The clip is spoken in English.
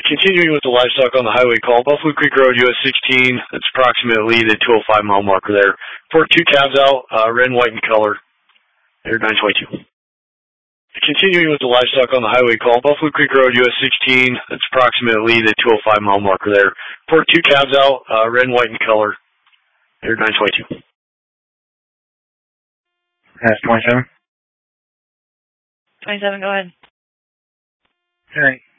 Continuing with the livestock on the highway call, Buffalo Creek Road, US 16. That's approximately the 205 mile marker there. Report 2 calves out, red and white in color. Air 922. Continuing with the livestock on the highway call, Buffalo Creek Road, US 16. That's approximately the 205 mile marker there. Report 2 calves out, red and white in color. Air 922. That's 27. 27, go ahead. All right.